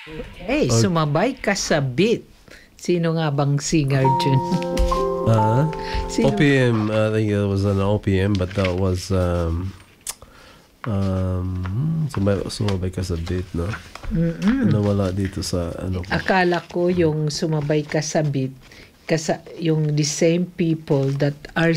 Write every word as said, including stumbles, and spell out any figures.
Hey, Okay. sumabay ka sa beat. Sino nga bang singer dyan? Uh, Sino? O P M, I think it was an O P M, but that was um, um, sumabay, sumabay ka sa beat, no? Nawala dito sa ano ko. Akala ko yung sumabay ka sa beat, kasa, yung the same people that are